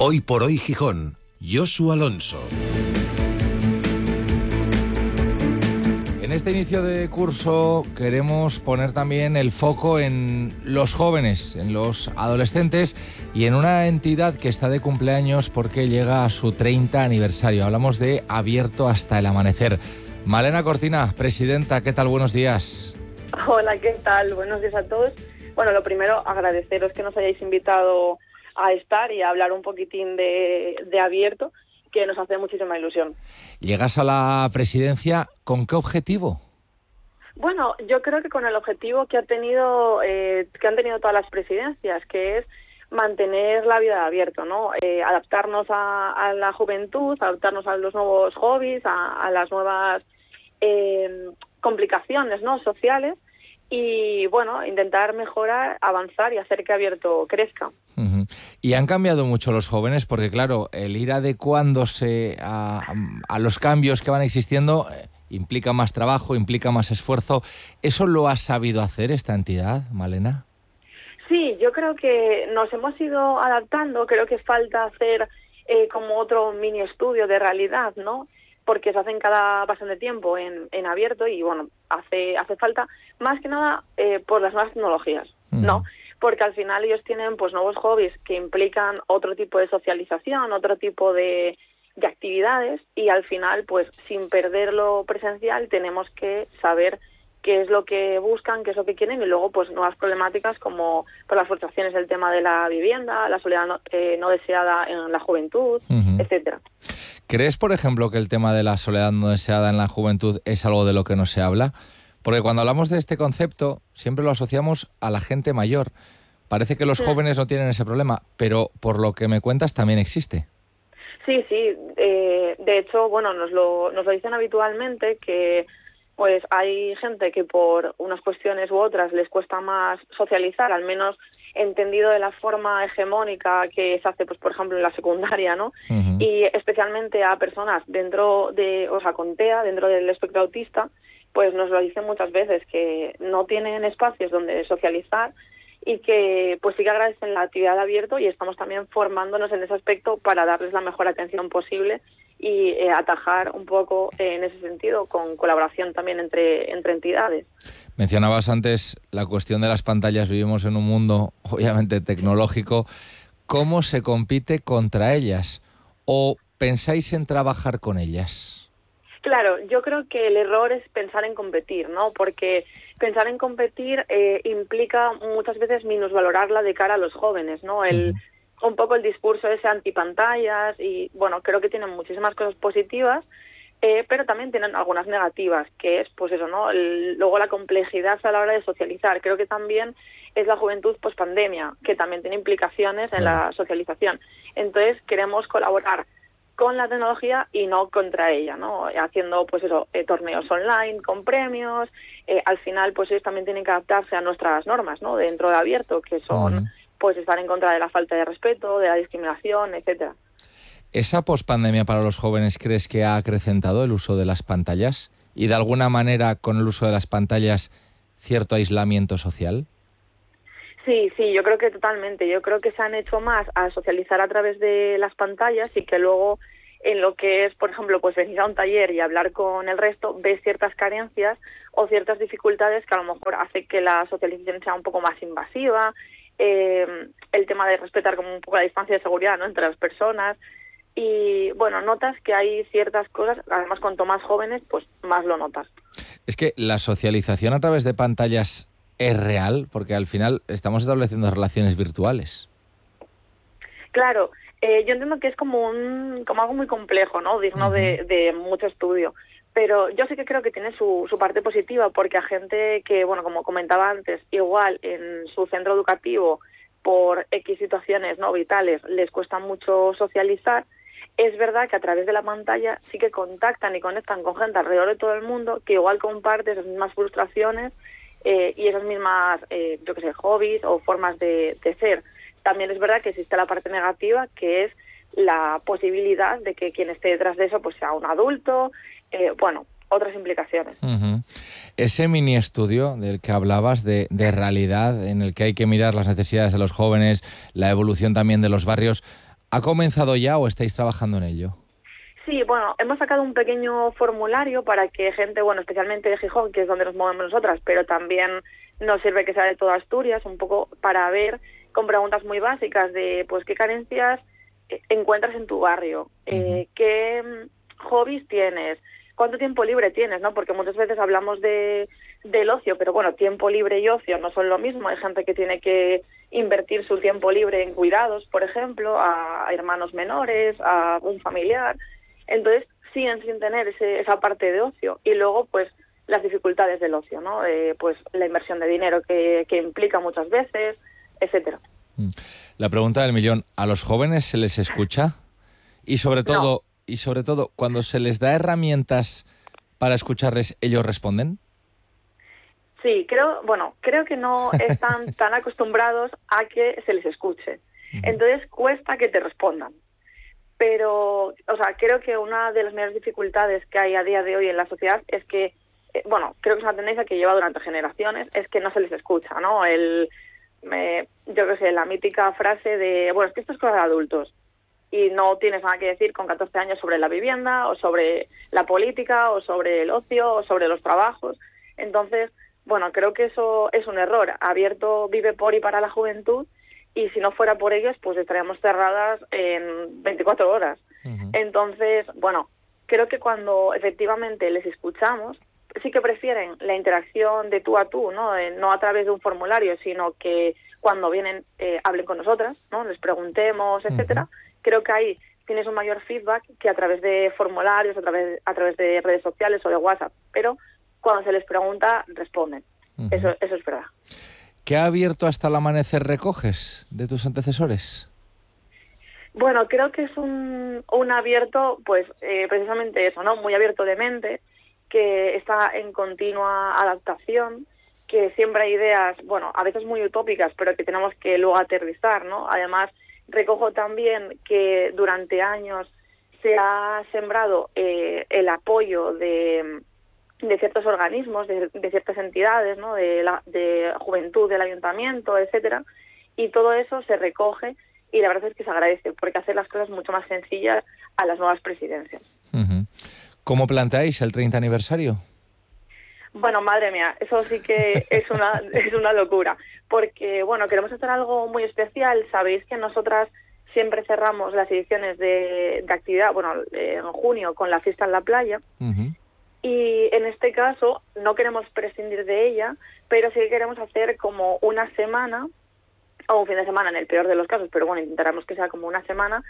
Hoy por hoy Gijón, Josu Alonso. En este inicio de curso queremos poner también el foco en los jóvenes, en los adolescentes y en una entidad que está de cumpleaños porque llega a su 30 aniversario. Hablamos de Abierto hasta el amanecer. Malena Cortina, presidenta, ¿qué tal? Buenos días. Hola, ¿qué tal? Buenos días a todos. Bueno, lo primero, agradeceros que nos hayáis invitado a estar y a hablar un poquitín de Abierto, que nos hace muchísima ilusión. ¿Llegas a la presidencia con qué objetivo? Bueno, yo creo que con el objetivo que han tenido todas las presidencias, que es mantener la vida de Abierto, ¿no? Adaptarnos a la juventud, adaptarnos a los nuevos hobbies, a las nuevas complicaciones, ¿no?, sociales, y bueno, intentar mejorar, avanzar y hacer que Abierto crezca. Uh-huh. Y han cambiado mucho los jóvenes porque, claro, el ir adecuándose a los cambios que van existiendo implica más trabajo, implica más esfuerzo. ¿Eso lo ha sabido hacer esta entidad, Malena? Sí, yo creo que nos hemos ido adaptando. Creo que falta hacer como otro mini estudio de realidad, ¿no? Porque se hacen cada bastante tiempo en Abierto y, bueno, hace falta más que nada por las nuevas tecnologías, ¿no? Porque al final ellos tienen pues nuevos hobbies que implican otro tipo de socialización, otro tipo de actividades, y al final, pues sin perder lo presencial, tenemos que saber qué es lo que buscan, qué es lo que quieren, y luego pues nuevas problemáticas como por las frustraciones del tema de la vivienda, la soledad no deseada en la juventud, etcétera. ¿Crees, por ejemplo, que el tema de la soledad no deseada en la juventud es algo de lo que no se habla? Porque cuando hablamos de este concepto siempre lo asociamos a la gente mayor. Parece que los jóvenes no tienen ese problema, pero por lo que me cuentas también existe. Sí. De hecho, bueno, nos lo dicen habitualmente que pues hay gente que por unas cuestiones u otras les cuesta más socializar, al menos entendido de la forma hegemónica que se hace, pues por ejemplo en la secundaria, ¿no? Uh-huh. Y especialmente a personas con TEA, dentro del espectro autista, pues nos lo dicen muchas veces, que no tienen espacios donde socializar y que pues sí que agradecen la actividad de Abierto, y estamos también formándonos en ese aspecto para darles la mejor atención posible y atajar un poco en ese sentido, con colaboración también entre entidades. Mencionabas antes la cuestión de las pantallas. Vivimos en un mundo obviamente tecnológico. ¿Cómo se compite contra ellas? ¿O pensáis en trabajar con ellas? Claro, yo creo que el error es pensar en competir, ¿no? Porque pensar en competir implica muchas veces minusvalorarla de cara a los jóvenes, ¿no? Un poco el discurso ese antipantallas, y bueno, creo que tienen muchísimas cosas positivas, pero también tienen algunas negativas, que es pues eso, ¿no? Luego la complejidad a la hora de socializar. Creo que también es la juventud pospandemia, que también tiene implicaciones en la socialización. Entonces queremos colaborar con la tecnología y no contra ella, ¿no? Haciendo pues eso, torneos online con premios. Al final pues ellos también tienen que adaptarse a nuestras normas, ¿no?, dentro de Abierto, que son pues estar en contra de la falta de respeto, de la discriminación, etcétera. ¿Esa pospandemia para los jóvenes crees que ha acrecentado el uso de las pantallas? ¿Y de alguna manera con el uso de las pantallas cierto aislamiento social? Sí, yo creo que totalmente. Yo creo que se han hecho más a socializar a través de las pantallas, y que luego en lo que es, por ejemplo, pues venir a un taller y hablar con el resto, ves ciertas carencias o ciertas dificultades que a lo mejor hace que la socialización sea un poco más invasiva, el tema de respetar como un poco la distancia de seguridad, ¿no?, entre las personas. Y bueno, notas que hay ciertas cosas, además cuanto más jóvenes, pues más lo notas. Es que la socialización a través de pantallas es real, porque al final estamos estableciendo relaciones virtuales. Claro, yo entiendo que es como algo muy complejo, ¿no?, digno de mucho estudio. Pero yo sí que creo que tiene su parte positiva, porque a gente que, bueno, como comentaba antes, igual en su centro educativo, por X situaciones no vitales, les cuesta mucho socializar. Es verdad que a través de la pantalla sí que contactan y conectan con gente alrededor de todo el mundo que igual comparte esas mismas frustraciones y esas mismas, hobbies o formas de ser. También es verdad que existe la parte negativa, que es la posibilidad de que quien esté detrás de eso pues sea un adulto, otras implicaciones. Uh-huh. Ese mini estudio del que hablabas de realidad, en el que hay que mirar las necesidades de los jóvenes, la evolución también de los barrios, ¿Ha comenzado ya o estáis trabajando en ello? Sí, bueno, hemos sacado un pequeño formulario para que gente, bueno, especialmente de Gijón, que es donde nos movemos nosotras, pero también nos sirve que sea de toda Asturias, un poco para ver con preguntas muy básicas de, pues, qué carencias encuentras en tu barrio, qué hobbies tienes, cuánto tiempo libre tienes, ¿no? Porque muchas veces hablamos del ocio, pero bueno, tiempo libre y ocio no son lo mismo. Hay gente que tiene que invertir su tiempo libre en cuidados, por ejemplo, a hermanos menores, a un familiar. Entonces siguen sin tener esa parte de ocio. Y luego, pues, las dificultades del ocio, ¿no? Pues la inversión de dinero que implica muchas veces, etcétera. La pregunta del millón, ¿a los jóvenes se les escucha? Y sobre todo, cuando se les da herramientas para escucharles, ¿ellos responden? Sí, creo que no están tan acostumbrados a que se les escuche. Entonces cuesta que te respondan. Pero, o sea, creo que una de las mayores dificultades que hay a día de hoy en la sociedad es que, creo que es una tendencia que lleva durante generaciones, es que no se les escucha, ¿no? Yo qué sé, la mítica frase de, bueno, es que esto es cosa de adultos y no tienes nada que decir con 14 años sobre la vivienda o sobre la política o sobre el ocio o sobre los trabajos. Entonces, bueno, creo que eso es un error. Abierto vive por y para la juventud, y si no fuera por ellos, pues estaríamos cerradas en 24 horas. Entonces, bueno, creo que cuando efectivamente les escuchamos, sí que prefieren la interacción de tú a tú, ¿no? No a través de un formulario, sino que cuando vienen hablen con nosotras, ¿no? Les preguntemos, etcétera. Creo que ahí tienes un mayor feedback que a través de formularios, a través de redes sociales o de WhatsApp. Pero cuando se les pregunta, responden. Eso es verdad. ¿Qué abierto hasta el amanecer recoges de tus antecesores? Bueno, creo que es un abierto, pues precisamente eso, ¿no? Muy abierto de mente, que está en continua adaptación, que siempre hay ideas, bueno, a veces muy utópicas, pero que tenemos que luego aterrizar, ¿no? Además, recojo también que durante años se ha sembrado el apoyo de ciertos organismos, de ciertas entidades, ¿no? De juventud del ayuntamiento, etcétera, y todo eso se recoge y la verdad es que se agradece porque hace las cosas mucho más sencillas a las nuevas presidencias. ¿Cómo planteáis el 30 aniversario? Bueno, madre mía, eso sí que es una locura, porque bueno, queremos hacer algo muy especial. Sabéis que nosotras siempre cerramos las ediciones de actividad, bueno, en junio con la fiesta en la playa. Y en este caso no queremos prescindir de ella, pero sí que queremos hacer como una semana, o un fin de semana en el peor de los casos, pero bueno, intentaremos que sea como una semana,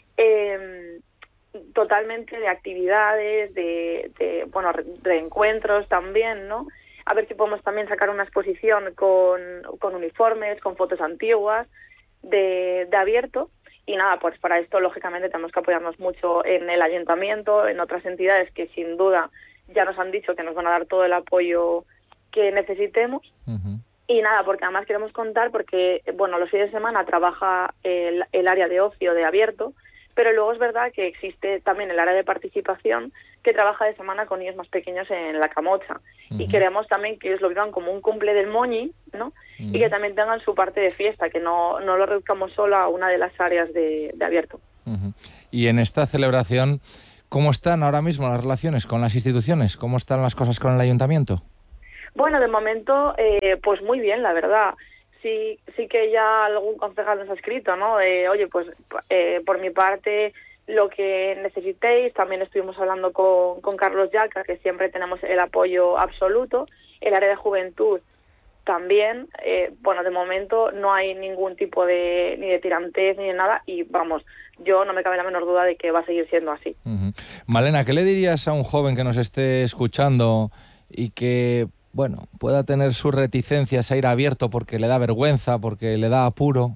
totalmente de actividades, de reencuentros también, ¿no? A ver si podemos también sacar una exposición con uniformes, con fotos antiguas, de abierto. Y nada, pues para esto lógicamente tenemos que apoyarnos mucho en el ayuntamiento, en otras entidades que sin duda ya nos han dicho que nos van a dar todo el apoyo que necesitemos. Y nada, porque además queremos contar, porque bueno, los fines de semana trabaja el área de ocio de abierto, pero luego es verdad que existe también el área de participación que trabaja de semana con niños más pequeños en la Camocha. Y queremos también que ellos lo vivan como un cumple del Moñi, ¿no? Y que también tengan su parte de fiesta, que no lo reduzcamos solo a una de las áreas de abierto. Y en esta celebración, ¿cómo están ahora mismo las relaciones con las instituciones? ¿Cómo están las cosas con el ayuntamiento? Bueno, de momento, pues muy bien, la verdad. Sí que ya algún concejal nos ha escrito, ¿no? Oye, pues por mi parte, lo que necesitéis. También estuvimos hablando con Carlos Yaca, que siempre tenemos el apoyo absoluto. El área de juventud también. Bueno, de momento no hay ningún tipo ni de tirantez ni de nada. Y vamos, yo no me cabe la menor duda de que va a seguir siendo así. Malena, ¿qué le dirías a un joven que nos esté escuchando y que, bueno, pueda tener sus reticencias a ir abierto porque le da vergüenza, porque le da apuro?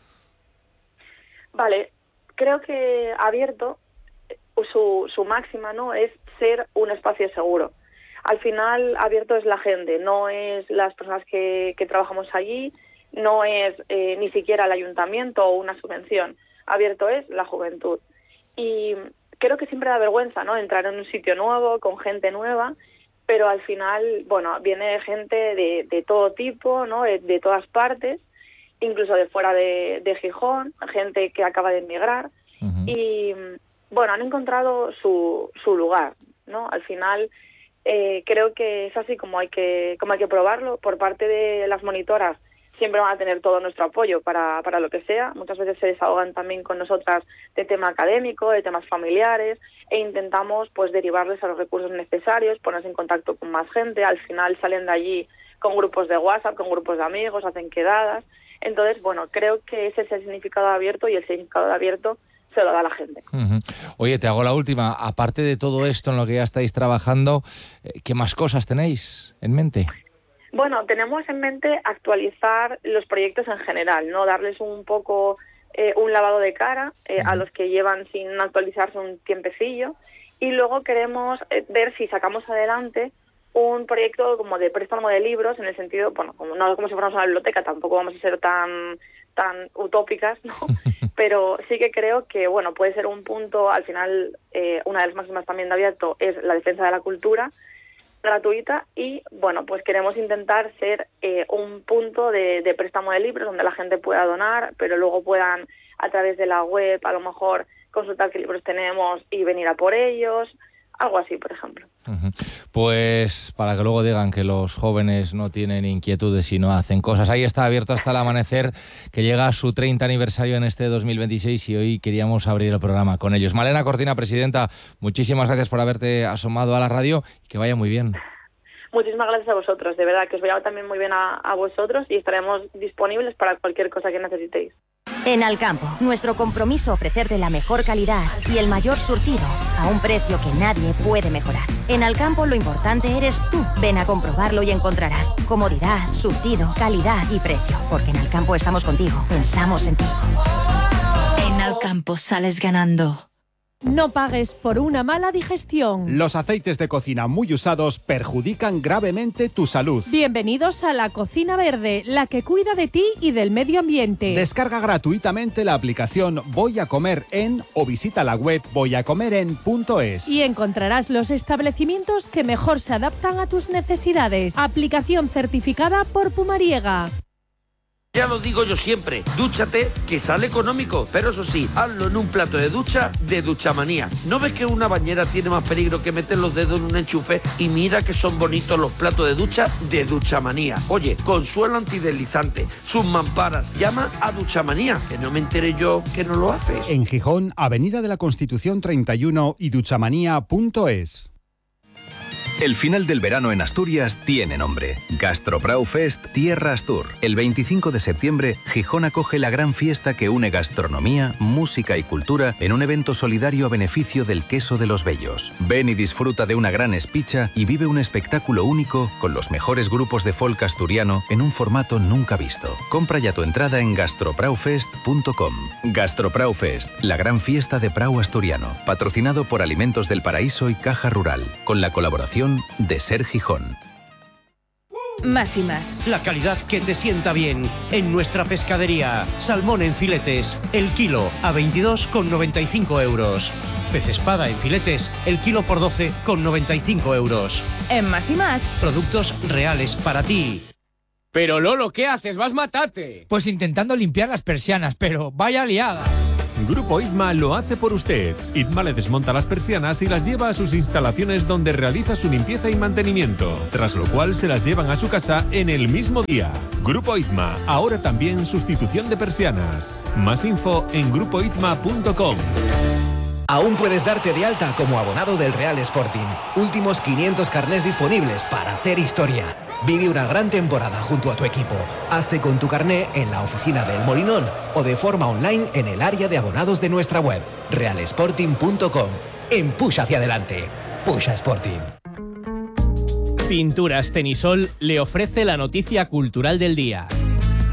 Vale, creo que abierto, su máxima, ¿no?, es ser un espacio seguro. Al final, abierto es la gente, no es las personas que trabajamos allí, no es ni siquiera el ayuntamiento o una subvención. Abierto es la juventud. Y creo que siempre da vergüenza, ¿no?, entrar en un sitio nuevo, con gente nueva, pero al final, bueno, viene gente de todo tipo, ¿no?, de todas partes, incluso de fuera de Gijón, gente que acaba de emigrar, y bueno, han encontrado su lugar, ¿no? Al final creo que es así como hay que probarlo. Por parte de las monitoras siempre van a tener todo nuestro apoyo para lo que sea. Muchas veces se desahogan también con nosotras de tema académico, de temas familiares, e intentamos pues derivarles a los recursos necesarios, ponerse en contacto con más gente. Al final salen de allí con grupos de WhatsApp, con grupos de amigos, hacen quedadas. Entonces, bueno, creo que ese es el significado de abierto, y el significado de abierto se lo da la gente. Oye, te hago la última. Aparte de todo esto en lo que ya estáis trabajando, ¿qué más cosas tenéis en mente? Bueno, tenemos en mente actualizar los proyectos en general, ¿no? Darles un poco un lavado de cara a los que llevan sin actualizarse un tiempecillo, y luego queremos ver si sacamos adelante un proyecto como de préstamo de libros, en el sentido, bueno, no como si fuéramos una biblioteca, tampoco vamos a ser tan utópicas, ¿no? Pero sí que creo que, bueno, puede ser un punto. Al final, una de las máximas también de abierto es la defensa de la cultura gratuita, y bueno, pues queremos intentar ser un punto de préstamo de libros donde la gente pueda donar, pero luego puedan, a través de la web, a lo mejor consultar qué libros tenemos y venir a por ellos, algo así, por ejemplo. Pues para que luego digan que los jóvenes no tienen inquietudes y no hacen cosas. Ahí está Abierto hasta el Amanecer, que llega a su 30 aniversario en este 2026, y hoy queríamos abrir el programa con ellos. Malena Cortina, presidenta, muchísimas gracias por haberte asomado a la radio, y que vaya muy bien. Muchísimas gracias a vosotros, de verdad, que os vaya también muy bien a vosotros, y estaremos disponibles para cualquier cosa que necesitéis. En Alcampo, nuestro compromiso ofrecerte la mejor calidad y el mayor surtido a un precio que nadie puede mejorar. En Alcampo lo importante eres tú. Ven a comprobarlo y encontrarás comodidad, surtido, calidad y precio. Porque en Alcampo estamos contigo, pensamos en ti. En Alcampo sales ganando. No pagues por una mala digestión. Los aceites de cocina muy usados perjudican gravemente tu salud. Bienvenidos a la Cocina Verde, la que cuida de ti y del medio ambiente. Descarga gratuitamente la aplicación Voy a Comer En o visita la web voyacomeren.es. Y encontrarás los establecimientos que mejor se adaptan a tus necesidades. Aplicación certificada por Pumariega. Ya lo digo yo siempre, dúchate, que sale económico, pero eso sí, hazlo en un plato de ducha de Duchamanía. ¿No ves que una bañera tiene más peligro que meter los dedos en un enchufe? Y mira que son bonitos los platos de ducha de Duchamanía. Oye, con suelo antideslizante, sus mamparas, llama a Duchamanía, que no me enteré yo que no lo haces. En Gijón, Avenida de la Constitución 31 y duchamanía.es. El final del verano en Asturias tiene nombre. Gastrobraufest Tierra Astur. El 25 de septiembre, Gijón acoge la gran fiesta que une gastronomía, música y cultura en un evento solidario a beneficio del queso de los Bellos. Ven y disfruta de una gran espicha y vive un espectáculo único con los mejores grupos de folk asturiano en un formato nunca visto. Compra ya tu entrada en gastrobraufest.com. Gastrobraufest, la gran fiesta de Prau asturiano, patrocinado por Alimentos del Paraíso y Caja Rural, con la colaboración de Ser Gijón. Más y más. La calidad que te sienta bien. En nuestra pescadería, salmón en filetes, el kilo a 22,95 euros. Pez espada en filetes, el kilo por 12,95 euros. En Más y más. Productos reales para ti. Pero Lolo, ¿qué haces? ¡Vas matate! Pues intentando limpiar las persianas, pero vaya liada. Grupo ITMA lo hace por usted. ITMA le desmonta las persianas y las lleva a sus instalaciones donde realiza su limpieza y mantenimiento, tras lo cual se las llevan a su casa en el mismo día. Grupo ITMA, ahora también sustitución de persianas. Más info en grupoitma.com. Aún puedes darte de alta como abonado del Real Sporting. Últimos 500 carnés disponibles para hacer historia. Vive una gran temporada junto a tu equipo. Hazte con tu carné en la oficina del Molinón o de forma online en el área de abonados de nuestra web, realsporting.com. Empuja hacia adelante. Pusha Sporting. Pinturas Tenisol le ofrece la noticia cultural del día.